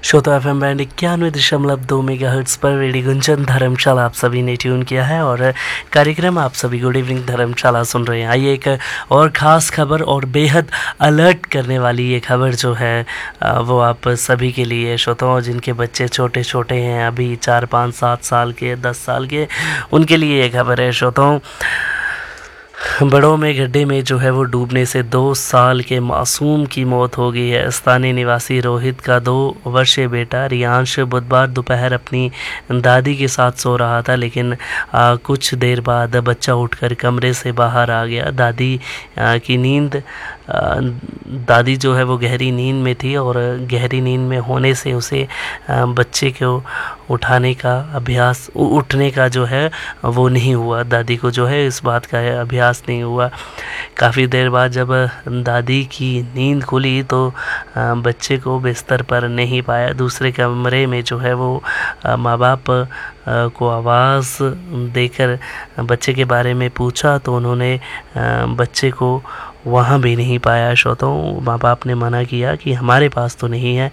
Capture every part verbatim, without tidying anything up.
श्रोता F M band इक्यानवे दशमलव दो मेगा हर्ट्स पर रेडियो गुंजन धर्मशाला आप सभी ने ट्यून किया है और कार्यक्रम आप सभी गुड इवनिंग धर्मशाला सुन रहे हैं। आइए एक और ख़ास खबर और बेहद अलर्ट करने वाली ये खबर जो है वो आप सभी के लिए श्रोताओं, जिनके बच्चे छोटे छोटे हैं अभी चार पाँच सात साल के दस साल के, उनके लिए ये खबर है श्रोताओं। बड़ों में गड्ढे में जो है वो डूबने से दो साल के मासूम की मौत हो गई है। स्थानीय निवासी रोहित का दो वर्षीय बेटा रियांश बुधवार दोपहर अपनी दादी के साथ सो रहा था, लेकिन आ, कुछ देर बाद बच्चा उठकर कमरे से बाहर आ गया। दादी आ, की नींद आ, दादी जो है वो गहरी नींद में थी और गहरी नींद में होने से उसे आ, बच्चे को उठाने का अभ्यास उठने का जो है वो नहीं हुआ। दादी को जो है इस बात का अभ्यास नहीं हुआ। काफ़ी देर बाद जब दादी की नींद खुली तो बच्चे को बिस्तर पर नहीं पाया। दूसरे कमरे में जो है वो माँ बाप को आवाज़ देकर बच्चे के बारे में पूछा तो उन्होंने बच्चे को वहाँ भी नहीं पाया। श्रोताओं, माँ बाप ने मना किया कि हमारे पास तो नहीं है।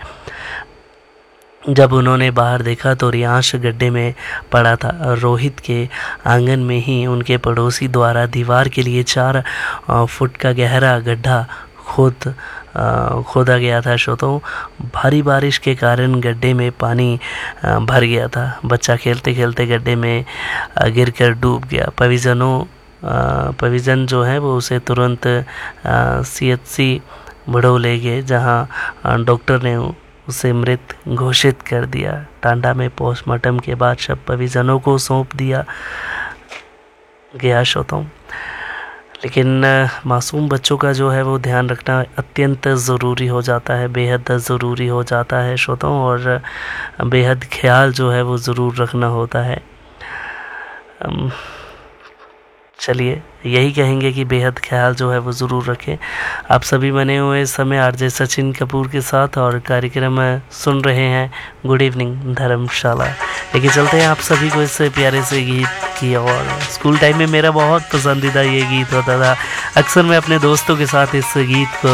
जब उन्होंने बाहर देखा तो रियांश गड्ढे में पड़ा था। रोहित के आंगन में ही उनके पड़ोसी द्वारा दीवार के लिए चार फुट का गहरा गड्ढा खोद खोदा गया था। श्रोताओं, भारी बारिश के कारण गड्ढे में पानी भर गया था। बच्चा खेलते खेलते गड्ढे में गिरकर डूब गया। परिजनों परिजन जो है वो उसे तुरंत सी एच सी बड़ो ले गए, जहाँ डॉक्टर ने उसे मृत घोषित कर दिया। टांडा में पोस्टमार्टम के बाद शव परिजनों को सौंप दिया गया। श्रोताओं, लेकिन मासूम बच्चों का जो है वो ध्यान रखना अत्यंत ज़रूरी हो जाता है, बेहद ज़रूरी हो जाता है श्रोताओं, और बेहद ख्याल जो है वो ज़रूर रखना होता है। चलिए यही कहेंगे कि बेहद ख्याल जो है वो ज़रूर रखें। आप सभी बने हुए इस समय आरजे सचिन कपूर के साथ और कार्यक्रम सुन रहे हैं गुड इवनिंग धर्मशाला। लेके चलते हैं आप सभी को इस प्यारे से गीत की। और स्कूल टाइम में मेरा बहुत पसंदीदा ये गीत होता था। अक्सर मैं अपने दोस्तों के साथ इस गीत को